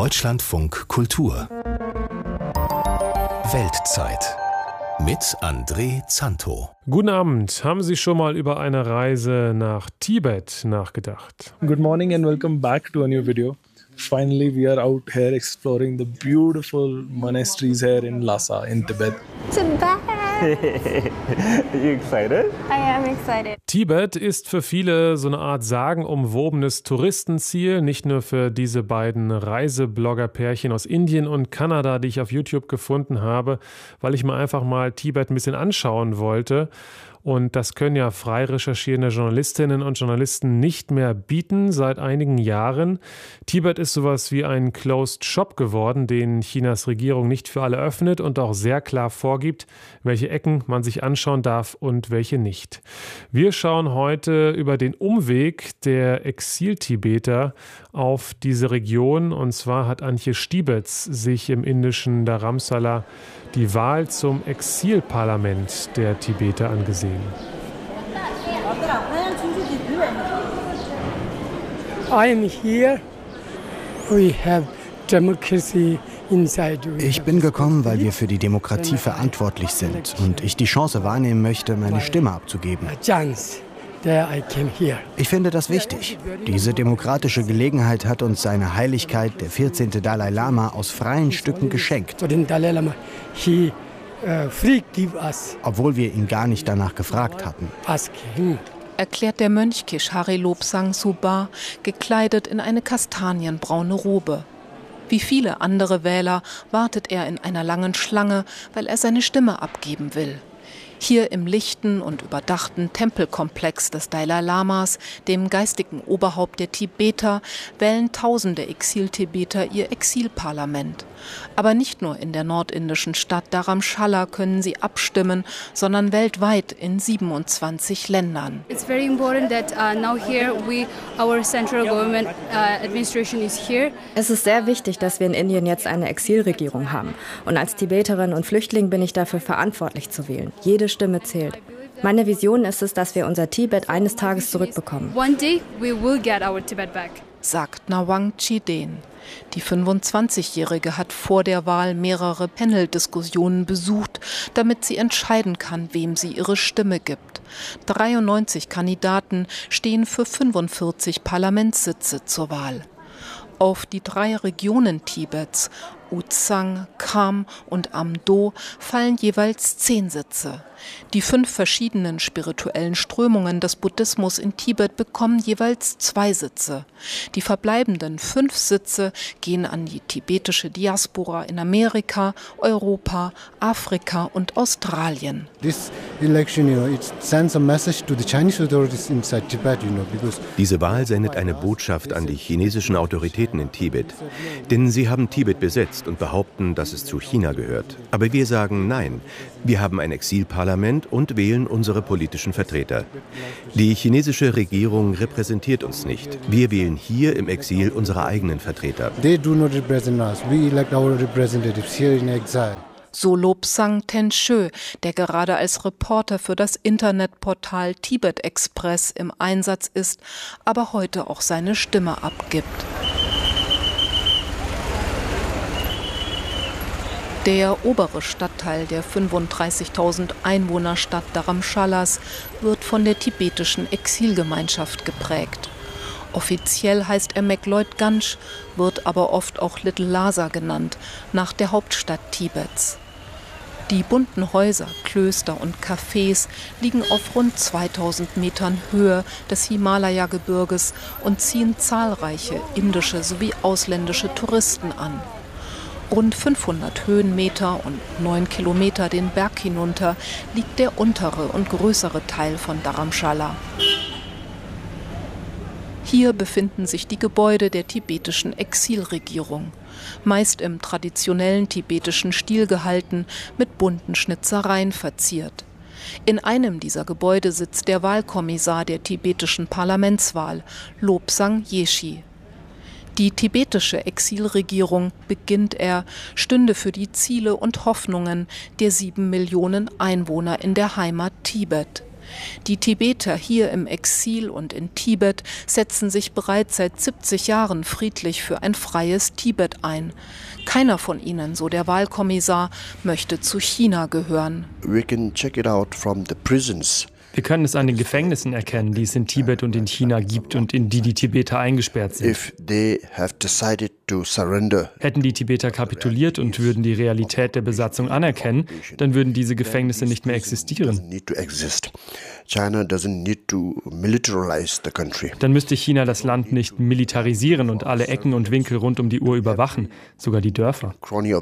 Deutschlandfunk Kultur Weltzeit mit André Zanto. Guten Abend. Haben Sie schon mal über eine Reise nach Tibet nachgedacht? Good morning and welcome back to a new video. Finally, we are out here exploring the beautiful monasteries here in Lhasa in Tibet. Tibet! Are you excited? I am excited. Tibet ist für viele so eine Art sagenumwobenes Touristenziel, nicht nur für diese beiden Reiseblogger-Pärchen aus Indien und Kanada, die ich auf YouTube gefunden habe, weil ich mir einfach mal Tibet ein bisschen anschauen wollte. Und das können ja frei recherchierende Journalistinnen und Journalisten nicht mehr bieten seit einigen Jahren. Tibet ist sowas wie ein Closed Shop geworden, den Chinas Regierung nicht für alle öffnet und auch sehr klar vorgibt, welche Ecken man sich anschauen darf und welche nicht. Wir schauen heute über den Umweg der Exil-Tibeter auf diese Region. Und zwar hat Antje Stibetz sich im indischen Dharamsala die Wahl zum Exilparlament der Tibeter angesehen. I am here. We have democracy inside. Ich bin gekommen, weil wir für die Demokratie verantwortlich sind und ich die Chance wahrnehmen möchte, meine Stimme abzugeben. Ich finde das wichtig. Diese demokratische Gelegenheit hat uns seine Heiligkeit, der 14. Dalai Lama, aus freien Stücken geschenkt. Obwohl wir ihn gar nicht danach gefragt hatten. Erklärt der Mönch Keshari Lobsang Suba, gekleidet in eine kastanienbraune Robe. Wie viele andere Wähler wartet er in einer langen Schlange, weil er seine Stimme abgeben will. Hier im lichten und überdachten Tempelkomplex des Dalai Lamas, dem geistigen Oberhaupt der Tibeter, wählen tausende Exil-Tibeter ihr Exilparlament. Aber nicht nur in der nordindischen Stadt Dharamshala können sie abstimmen, sondern weltweit in 27 Ländern. It's very important that now here our central government administration is here. Es ist sehr wichtig, dass wir in Indien jetzt eine Exilregierung haben. Und als Tibeterin und Flüchtling bin ich dafür verantwortlich zu wählen. Jede Stimme zählt. Meine Vision ist es, dass wir unser Tibet eines Tages zurückbekommen. One day we will get our Tibet back, sagt Nawang Chiden. Die 25-Jährige hat vor der Wahl mehrere Panel-Diskussionen besucht, damit sie entscheiden kann, wem sie ihre Stimme gibt. 93 Kandidaten stehen für 45 Parlamentssitze zur Wahl. Auf die 3 Regionen Tibets, Uzang, Kham und Amdo, fallen jeweils 10 Sitze. Die 5 verschiedenen spirituellen Strömungen des Buddhismus in Tibet bekommen jeweils 2 Sitze. Die verbleibenden 5 Sitze gehen an die tibetische Diaspora in Amerika, Europa, Afrika und Australien. Diese Wahl sendet eine Botschaft an die chinesischen Autoritäten in Tibet. Denn sie haben Tibet besetzt und behaupten, dass es zu China gehört. Aber wir sagen nein. Wir haben ein Exilparlament und wählen unsere politischen Vertreter. Die chinesische Regierung repräsentiert uns nicht. Wir wählen hier im Exil unsere eigenen Vertreter. So Lobsang Tenshö, der gerade als Reporter für das Internetportal Tibet Express im Einsatz ist, aber heute auch seine Stimme abgibt. Der obere Stadtteil der 35.000 Einwohnerstadt Dharamshalas wird von der tibetischen Exilgemeinschaft geprägt. Offiziell heißt er Mekloidganj, wird aber oft auch Little Lhasa genannt, nach der Hauptstadt Tibets. Die bunten Häuser, Klöster und Cafés liegen auf rund 2000 Metern Höhe des Himalaya-Gebirges und ziehen zahlreiche indische sowie ausländische Touristen an. Rund 500 Höhenmeter und 9 Kilometer den Berg hinunter liegt der untere und größere Teil von Dharamshala. Hier befinden sich die Gebäude der tibetischen Exilregierung, meist im traditionellen tibetischen Stil gehalten, mit bunten Schnitzereien verziert. In einem dieser Gebäude sitzt der Wahlkommissar der tibetischen Parlamentswahl, Lobsang Yeshi. Die tibetische Exilregierung, beginnt er, stünde für die Ziele und Hoffnungen der 7 Millionen Einwohner in der Heimat Tibet. Die Tibeter hier im Exil und in Tibet setzen sich bereits seit 70 Jahren friedlich für ein freies Tibet ein. Keiner von ihnen, so der Wahlkommissar, möchte zu China gehören. We can check it out from the prisons. Wir können es an den Gefängnissen erkennen, die es in Tibet und in China gibt und in die Tibeter eingesperrt sind. Hätten die Tibeter kapituliert und würden die Realität der Besatzung anerkennen, dann würden diese Gefängnisse nicht mehr existieren. Dann müsste China das Land nicht militarisieren und alle Ecken und Winkel rund um die Uhr überwachen, sogar die Dörfer.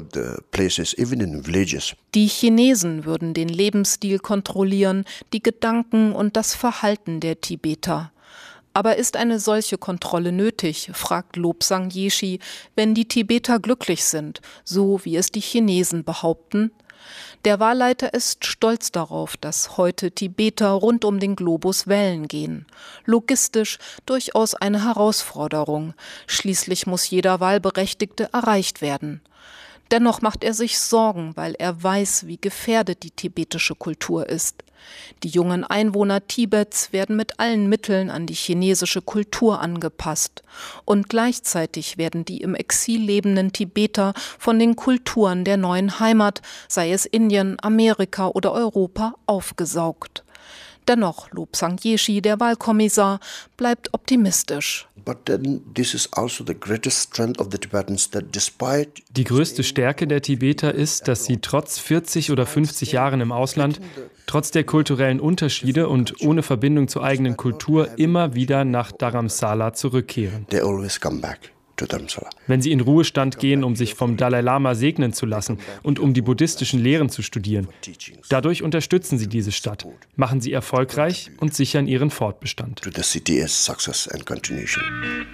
Die Chinesen würden den Lebensstil kontrollieren, die Gedanken und das Verhalten der Tibeter. Aber ist eine solche Kontrolle nötig, fragt Lobsang Yeshi, wenn die Tibeter glücklich sind, so wie es die Chinesen behaupten? Der Wahlleiter ist stolz darauf, dass heute Tibeter rund um den Globus wählen gehen. Logistisch durchaus eine Herausforderung. Schließlich muss jeder Wahlberechtigte erreicht werden. Dennoch macht er sich Sorgen, weil er weiß, wie gefährdet die tibetische Kultur ist. Die jungen Einwohner Tibets werden mit allen Mitteln an die chinesische Kultur angepasst. Und gleichzeitig werden die im Exil lebenden Tibeter von den Kulturen der neuen Heimat, sei es Indien, Amerika oder Europa, aufgesaugt. Dennoch, Lobsang Yeshi, der Wahlkommissar, bleibt optimistisch. Die größte Stärke der Tibeter ist, dass sie trotz 40 oder 50 Jahren im Ausland, trotz der kulturellen Unterschiede und ohne Verbindung zur eigenen Kultur immer wieder nach Dharamsala zurückkehren. Wenn sie in Ruhestand gehen, um sich vom Dalai Lama segnen zu lassen und um die buddhistischen Lehren zu studieren. Dadurch unterstützen sie diese Stadt, machen sie erfolgreich und sichern ihren Fortbestand.